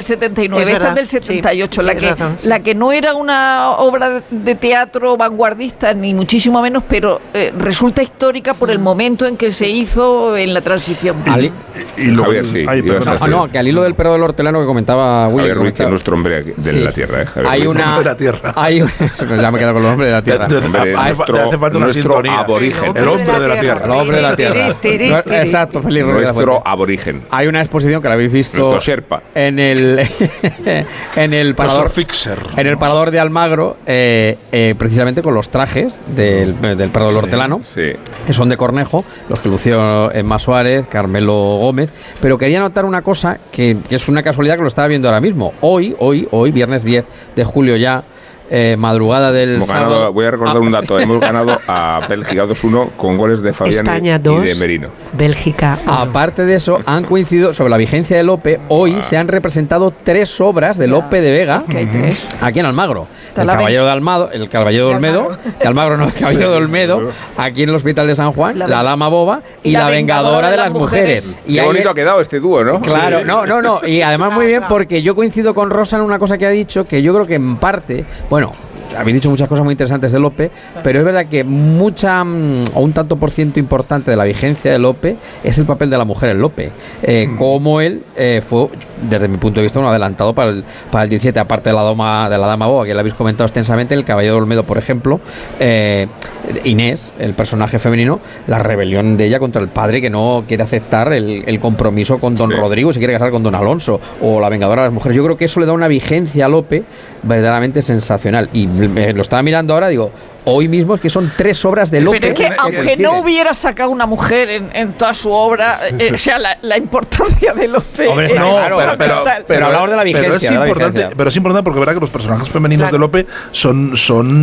79, esta es del 78. Sí, la que no era una obra de teatro vanguardista, ni muchísimo menos, pero resulta histórica por el momento en que se hizo en la transición. Y Javier, sí. Que al hilo del perro del hortelano que comentaba Willy. Javier Ruiz, que es nuestro hombre de la tierra. Hay una... de la tierra. Ya me he quedado con los hombres de la tierra. Nuestro aborigen. El hombre de la tierra. El hombre de la tierra. Exacto, Feliz Ruiz. Nuestro aborigen. Hay una exposición que la habéis visto. Nuestro Sherpa. En el parador. Nuestro fixer. En el parador de Almagro, precisamente con los trajes del perro del hortelano, que son de Cornejo, los que lució Emma Suárez, Carmelo Gómez. Pero quería notar una cosa que es una casualidad que lo estaba viendo ahora mismo. Hoy, viernes 10 de julio ya, madrugada del sábado. Voy a recordar un dato. Hemos ganado a Bélgica 2-1 con goles de Fabián España 2, y de Merino. Bélgica 1. Aparte de eso, han coincidido sobre la vigencia de Lope. Hoy se han representado 3 obras de Lope de Vega aquí en Almagro. El Caballero de Olmedo, de Almagro no, el Caballero de Olmedo, aquí en el Hospital de San Juan, la Dama Boba y la Vengadora de las Mujeres. Y qué bonito ha quedado este dúo, ¿no? Claro, no. Y además muy bien, porque yo coincido con Rosa en una cosa que ha dicho, que yo creo que en parte, bueno, habéis dicho muchas cosas muy interesantes de Lope, pero es verdad que o un tanto por ciento importante de la vigencia de Lope es el papel de la mujer en Lope. Como él fue, desde mi punto de vista, un adelantado para el 17, aparte de la Dama Boba, que la habéis comentado extensamente, el Caballero de Olmedo, por ejemplo, Inés, el personaje femenino, la rebelión de ella contra el padre que no quiere aceptar el compromiso con don Rodrigo y se quiere casar con don Alonso, o la Vengadora de las Mujeres. Yo creo que eso le da una vigencia a Lope verdaderamente sensacional. Y lo estaba mirando ahora, digo, hoy mismo es que son 3 obras de Lope. Pero es que aunque no hubiera sacado una mujer en toda su obra, o sea, la importancia de Lope. Hombre, pero hablamos de la vigencia. Pero es importante porque verá que los personajes femeninos de Lope son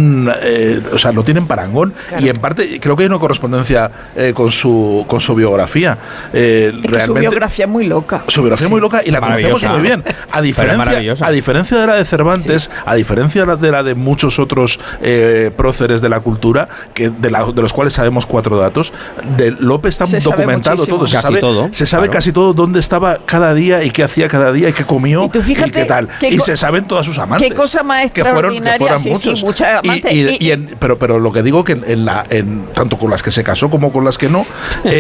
o sea, no tienen parangón. Y en parte creo que hay una correspondencia con su biografía. Realmente, su biografía es muy loca. Su biografía es muy loca y la conocemos muy bien. A diferencia de la de Cervantes, a diferencia de la de muchos otros próceres de la cultura, de los cuales sabemos 4 datos, de Lope está documentado todo. Se sabe casi todo dónde estaba cada día y qué hacía cada día y qué comió y qué tal. Y se saben todas sus amantes. Qué cosa más extraordinaria. Que fueron muchos. Muchas amantes. Pero lo que digo que tanto con las que se casó como con las que no,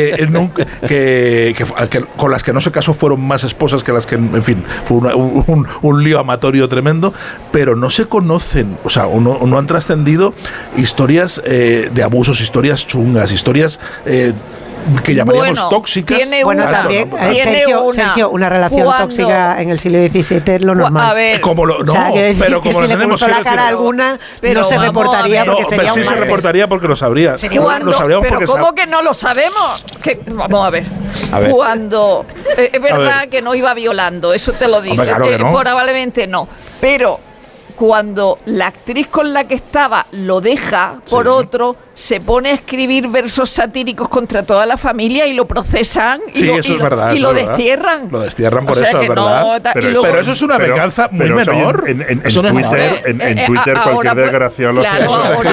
que con las que no se casó fueron más esposas que las que, en fin, fue un lío amatorio tremendo, pero no se conocen, o sea, no han trascendido historias de abusos, historias chungas, historias que llamaríamos tóxicas. También, Sergio, una relación tóxica en el siglo XVII es lo normal. A ver, pero como si le puso la cara a alguna, no se reportaría porque sería un se reportaría porque lo sabría. Pero ¿cómo que no lo sabemos? Vamos a ver. Cuando es verdad que no iba violando, eso te lo digo. Probablemente no. Pero cuando la actriz con la que estaba lo deja por otro, se pone a escribir versos satíricos contra toda la familia y lo procesan y lo destierran. Lo destierran por eso, es verdad. Pero eso es una venganza muy menor. En Twitter cualquier desgraciado lo hace.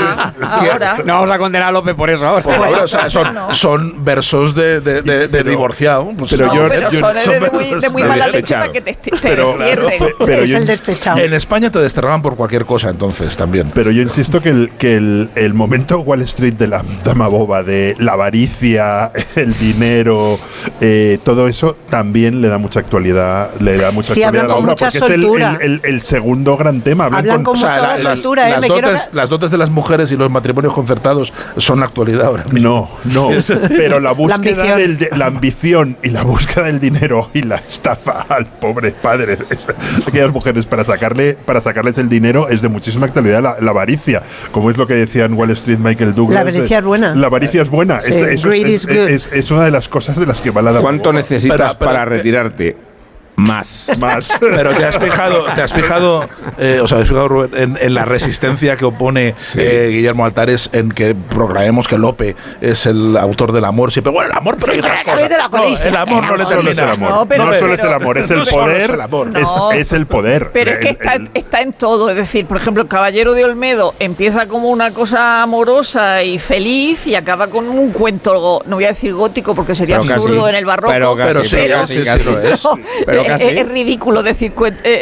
No vamos a condenar a Lope por eso ahora. Son versos de divorciado. Pero son de muy mala leche para que te destierren. Es el despechado. En España te desterraban por cualquier cosa entonces también. Pero yo insisto que el momento Wall Street de la Dama Boba, de la avaricia, el dinero, todo eso también le da mucha actualidad, a la obra, porque soltura. Es el segundo gran tema. Hablan con mucha soltura. Las dotes de las mujeres y los matrimonios concertados son la actualidad ahora mismo. No, pero la búsqueda la ambición y la búsqueda del dinero y la estafa al pobre padre de aquellas mujeres para sacarles el dinero es de muchísima actualidad. La avaricia, como es lo que decía en Wall Street Michael Douglas. La avaricia es buena. La avaricia es buena. Sí, es una de las cosas de las que va la Dama Boba. ¿Cuánto necesitas para retirarte? Más. Pero te has fijado, Rubén, en la resistencia que opone Guillermo Altares en que proclamemos que Lope es el autor del amor. Siempre, bueno, el amor, pero hay otras cosas. El amor no le termina. No solo es el amor, es el poder. Es el poder. Pero es que está en todo. Es decir, por ejemplo, el Caballero de Olmedo empieza como una cosa amorosa y feliz y acaba con un cuento, no voy a decir gótico porque sería absurdo en el barroco. Pero sí lo es. Es ridículo decir